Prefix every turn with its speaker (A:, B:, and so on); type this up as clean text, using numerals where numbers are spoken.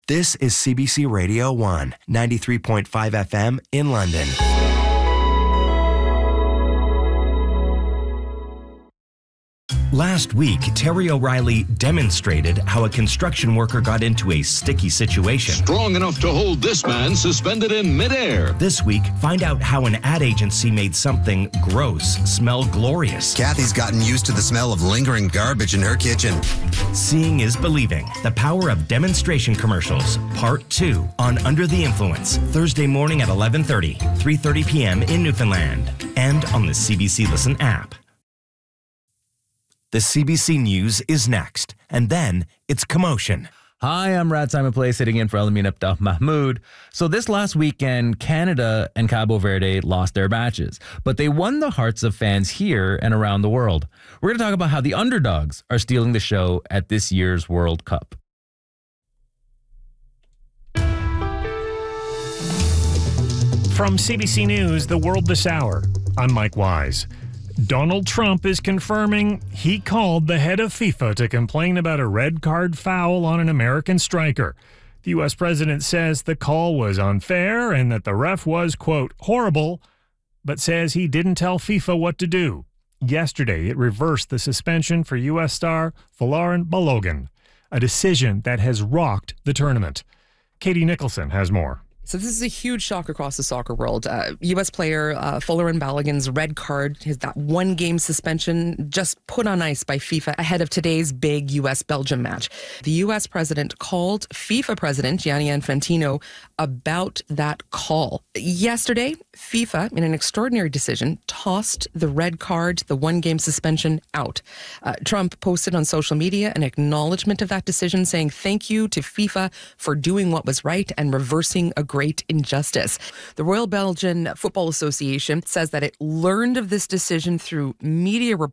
A: This is CBC Radio 1, 93.5 FM in London. Last week, Terry O'Reilly demonstrated how a construction worker got into a sticky situation.
B: Strong enough to hold this man suspended in midair.
A: This week, find out how an ad agency made something gross smell glorious.
C: Kathy's gotten used to the smell of lingering garbage in her kitchen.
A: Seeing is believing. The power of demonstration commercials, Part 2 on Under the Influence, Thursday morning at 11:30, 3:30 p.m. in Newfoundland, and on the CBC Listen app. The CBC News is next, and then it's Commotion.
D: Hi, I'm Rad Simon Play, sitting in for Alamin Abdel Mahmoud. So this last weekend, Canada and Cabo Verde lost their matches, but they won the hearts of fans here and around the world. We're going to talk about how the underdogs are stealing the show at this year's World Cup.
E: From CBC News, The World This Hour, I'm Mike Wise. Donald Trump is confirming he called the head of FIFA to complain about a red card foul on an American striker. The U.S. president says the call was unfair and that the ref was, quote, horrible, but says he didn't tell FIFA what to do. Yesterday, it reversed the suspension for U.S. star Folarin Balogun, a decision that has rocked the tournament. Katie Nicholson has more.
F: So this is a huge shock across the soccer world. U.S. player Folarin Balogun's red card, that one-game suspension, just put on ice by FIFA ahead of today's big U.S.-Belgium match. The U.S. president called FIFA president Gianni Infantino about that call. Yesterday, FIFA, in an extraordinary decision, tossed the red card, the one-game suspension, out. Trump posted on social media an acknowledgement of that decision, saying thank you to FIFA for doing what was right and reversing a great injustice. The Royal Belgian Football Association says that it learned of this decision through media reports